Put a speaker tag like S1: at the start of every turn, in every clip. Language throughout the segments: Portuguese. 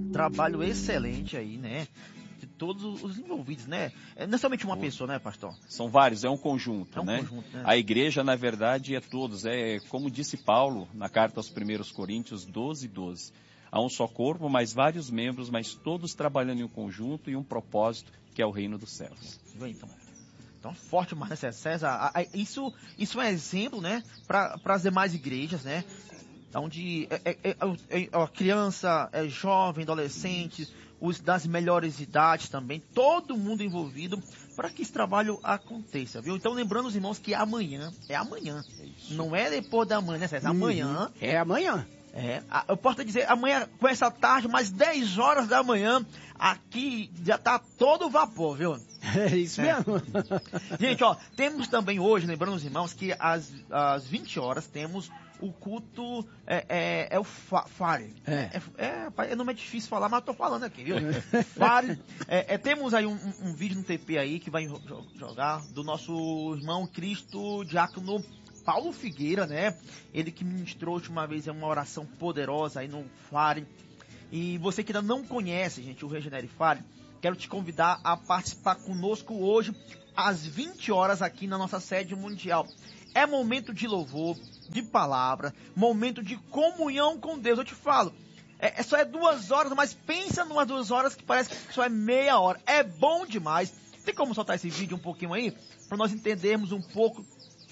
S1: trabalho excelente aí, né? De todos os envolvidos, né? Não é somente uma pessoa, né, pastor?
S2: São vários, é um conjunto,
S1: É um
S2: né?
S1: conjunto, né?
S2: A igreja, na verdade, é todos. É como disse Paulo na carta aos 1 Coríntios 12:12. Há um só corpo, mas vários membros, mas todos trabalhando em um conjunto e um propósito, que é o reino dos céus.
S1: Então forte demais, né, César? Isso é um exemplo, né, para as demais igrejas, né? Onde a criança, jovem, adolescente, os das melhores idades também, todo mundo envolvido para que esse trabalho aconteça, viu? Então lembrando os irmãos que amanhã, não é depois da manhã, né, César? Amanhã.
S3: É amanhã.
S1: Eu posso dizer, amanhã começa a tarde, mais 10 horas da manhã, aqui já tá todo vapor, viu?
S3: É isso mesmo.
S1: Gente, ó, temos também hoje, lembrando os irmãos, que às 20 horas temos o culto, o Fare. Não é difícil falar, mas eu tô falando aqui, viu? Fare. Temos aí um vídeo no TP aí que vai jogar do nosso irmão Cristo Diácono Paulo Figueira, né? Ele que ministrou a última vez uma oração poderosa aí no Fare. E você que ainda não conhece, gente, o Regenere Fare, quero te convidar a participar conosco hoje, às 20 horas, aqui na nossa sede mundial. É momento de louvor, de palavra, momento de comunhão com Deus. Eu te falo, só 2 horas, mas pensa numas 2 horas que parece que só é meia hora. É bom demais. Tem como soltar esse vídeo um pouquinho aí? Para nós entendermos um pouco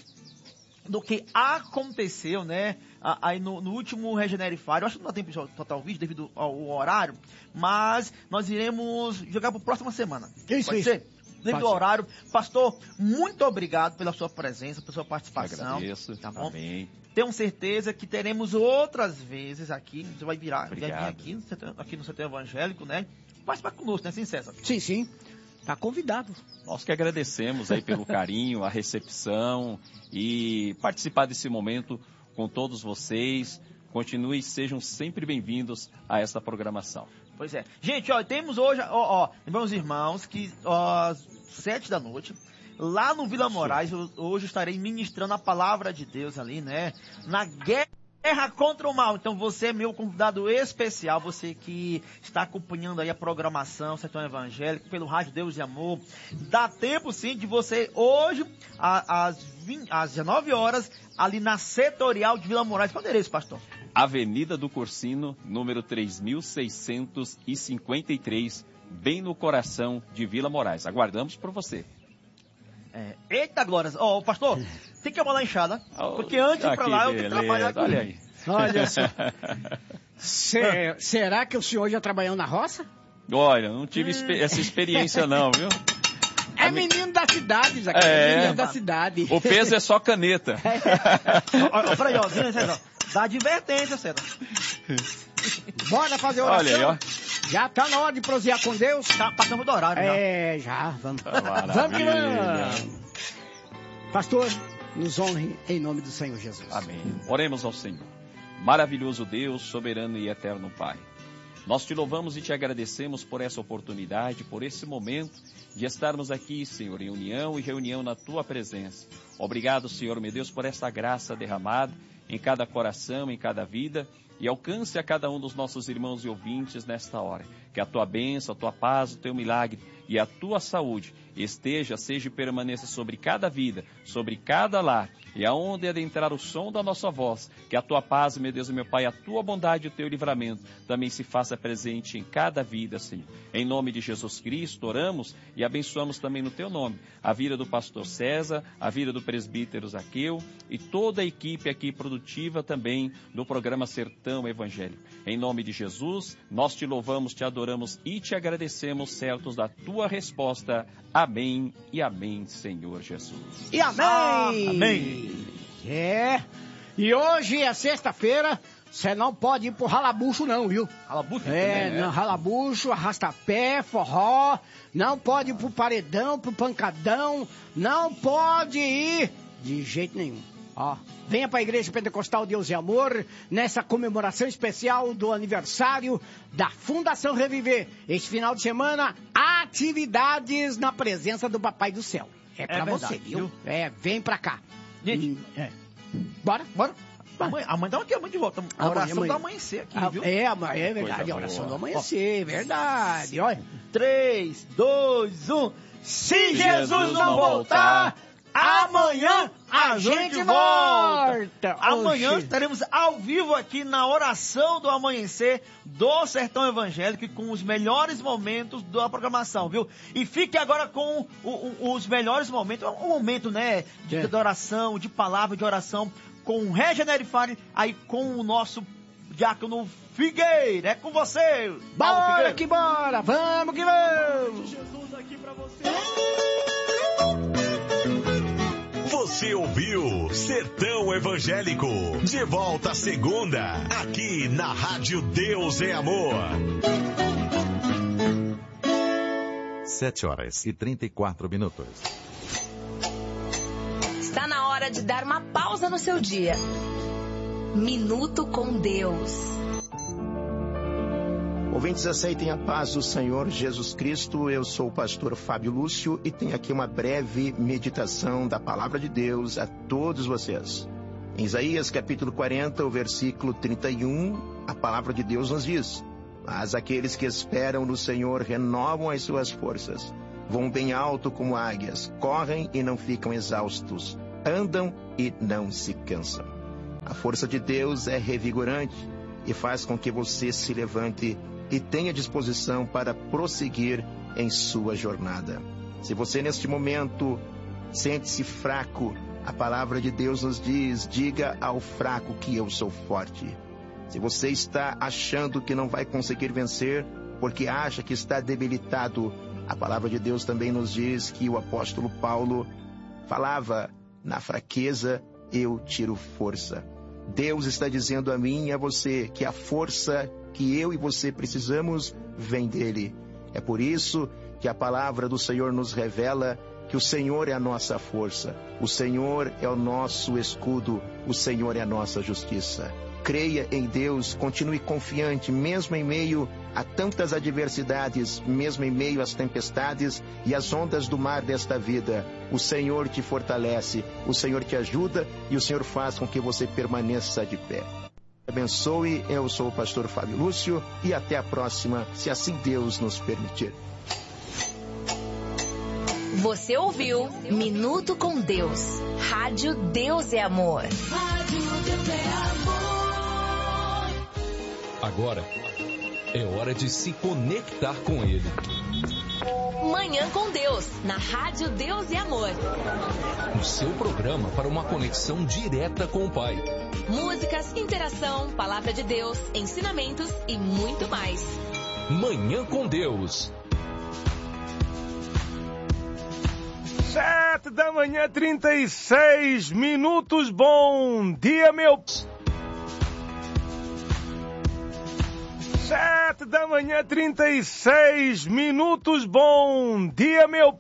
S1: do que aconteceu, né? Aí no último Regenere Fire. Eu acho que não dá tempo de soltar o vídeo devido ao horário, mas nós iremos jogar para a próxima semana. Pode ser? Devido ao horário. Pastor, muito obrigado pela sua presença, pela sua participação.
S2: Agradeço.
S1: Tá bom?
S2: Amém.
S1: Tenho certeza que teremos outras vezes aqui. Você vai vir aqui no setor evangélico, né? Participar conosco, né? Sim, César?
S3: Sim. Tá convidado.
S2: Nós que agradecemos aí pelo carinho, a recepção e participar desse momento com todos vocês. Continue e sejam sempre bem-vindos a esta programação.
S1: Pois é. Gente, ó, temos hoje, meus irmãos, que às 7 da noite, lá no Vila Moraes, hoje estarei ministrando a palavra de Deus ali, né? Na guerra contra o mal. Então você é meu convidado especial, você que está acompanhando aí a programação Sertão Evangélico pelo Rádio Deus e Amor. Dá tempo sim de você hoje, às 19 horas, ali na Setorial de Vila Moraes. Qual é o endereço, pastor?
S2: Avenida do Cursino, número 3653, bem no coração de Vila Moraes. Aguardamos por você.
S1: Eita, glórias. Pastor, tem que amolar a enxada, porque antes de ir pra lá eu tenho que trabalhar aqui.
S2: Olha aí.
S3: Olha só. Será que o senhor já trabalhou na roça?
S2: Olha, não tive essa experiência não, viu?
S3: É menino da cidade, Zaqueu. É menino da cidade.
S2: O peso é só caneta.
S1: Peraí, ó, César. Dá advertência, César.
S3: Bora fazer oração.
S2: Olha aí, ó.
S3: Já tá na hora de prosear com Deus.
S1: Tá passando do horário,
S3: já. Vamos.
S2: Vamos que vamos.
S3: Pastor, nos honre em nome do Senhor Jesus.
S2: Amém. Oremos ao Senhor. Maravilhoso Deus, soberano e eterno Pai. Nós te louvamos e te agradecemos por essa oportunidade, por esse momento de estarmos aqui, Senhor, em união e reunião na Tua presença. Obrigado, Senhor, meu Deus, por essa graça derramada em cada coração, em cada vida, e alcance a cada um dos nossos irmãos e ouvintes nesta hora. Que a Tua bênção, a Tua paz, o Teu milagre e a Tua saúde seja e permaneça sobre cada vida, sobre cada lar, e aonde adentrar o som da nossa voz, que a Tua paz, meu Deus e meu Pai, a Tua bondade e o Teu livramento também se faça presente em cada vida, Senhor. Em nome de Jesus Cristo, oramos e abençoamos também no Teu nome a vida do pastor César, a vida do presbítero Zaqueu e toda a equipe aqui produtiva também do programa Sertão Evangélico. Em nome de Jesus, nós te louvamos, te adoramos e te agradecemos, certos da Tua resposta. Amém e amém, Senhor Jesus.
S3: E amém!
S1: Amém!
S3: E hoje é sexta-feira, você não pode ir pro ralabucho não, viu?
S1: Ralabucho?
S3: Não, ralabucho, arrasta-pé, forró, não pode ir pro paredão, pro pancadão, não pode ir de jeito nenhum. Venha para a Igreja Pentecostal Deus e Amor, nessa comemoração especial do aniversário da Fundação Reviver. Este final de semana, atividades na presença do Papai do Céu. É pra você, viu? Vem pra cá.
S1: Gente,
S3: Bora?
S1: Amanhã estamos aqui, amanhã de volta. A oração do amanhecer aqui, viu?
S3: É verdade, a oração do amanhecer, verdade. Olha.
S1: 3, 2, 1. Se Jesus não voltar, amanhã a gente volta. Amanhã estaremos ao vivo aqui na oração do amanhecer do Sertão Evangélico com os melhores momentos da programação, viu? E fique agora com os melhores momentos, um momento, né, de oração, de palavra de oração, com o Regenere Fire, aí com o nosso diácono Figueira. É com você,
S3: bora que bora, vamos que vamos.
S4: Jesus aqui pra você.
S5: Você ouviu Sertão Evangélico, de volta segunda, aqui na Rádio Deus é Amor.
S6: 7h34.
S7: Está na hora de dar uma pausa no seu dia. Minuto com Deus.
S8: Ouvintes, aceitem a paz do Senhor Jesus Cristo. Eu sou o pastor Fábio Lúcio e tenho aqui uma breve meditação da palavra de Deus a todos vocês. Em Isaías capítulo 40, o versículo 31, a palavra de Deus nos diz: mas aqueles que esperam no Senhor renovam as suas forças, vão bem alto como águias, correm e não ficam exaustos, andam e não se cansam. A força de Deus é revigorante e faz com que você se levante e tenha disposição para prosseguir em sua jornada. Se você neste momento sente-se fraco, a palavra de Deus nos diz: diga ao fraco que eu sou forte. Se você está achando que não vai conseguir vencer porque acha que está debilitado, a palavra de Deus também nos diz que o apóstolo Paulo falava: na fraqueza eu tiro força. Deus está dizendo a mim e a você que a força que eu e você precisamos vem dele. É por isso que a palavra do Senhor nos revela que o Senhor é a nossa força, o Senhor é o nosso escudo, o Senhor é a nossa justiça. Creia em Deus, continue confiante, mesmo em meio a tantas adversidades, mesmo em meio às tempestades e às ondas do mar desta vida. O Senhor te fortalece, o Senhor te ajuda e o Senhor faz com que você permaneça de pé. Abençoe, eu sou o pastor Fábio Lúcio e até a próxima, se assim Deus nos permitir.
S7: Você ouviu Minuto com Deus. Rádio Deus é Amor.
S4: Rádio Deus é Amor.
S9: Agora é hora de se conectar com Ele.
S7: Manhã com Deus, na Rádio Deus é Amor.
S9: O seu programa para uma conexão direta com o Pai.
S7: Músicas, interação, palavra de Deus, ensinamentos e muito mais.
S9: Manhã com Deus.
S10: 7h, 36 minutos. Bom dia, meu... 7h, 36 minutos. Bom dia, meu...